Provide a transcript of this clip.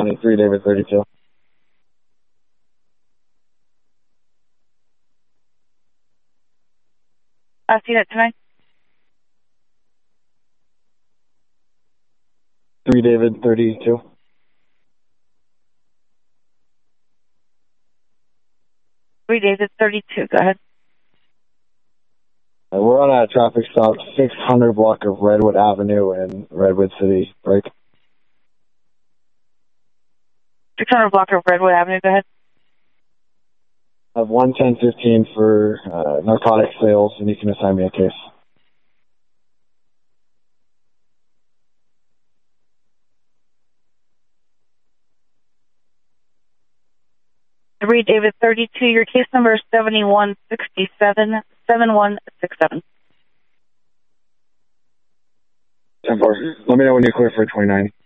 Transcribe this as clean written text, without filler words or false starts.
County, 3 David 32. I'll see that tonight. 3 David 32. David 32. Go ahead. We're on a traffic stop, 600 block of Redwood Avenue in Redwood City. Break. 600 block of Redwood Avenue. Go ahead. I have 11015 for narcotic sales, and you can assign me a case. David 32. Your case number is 7167 7167. 10-4. Let me know when you're clear for 29.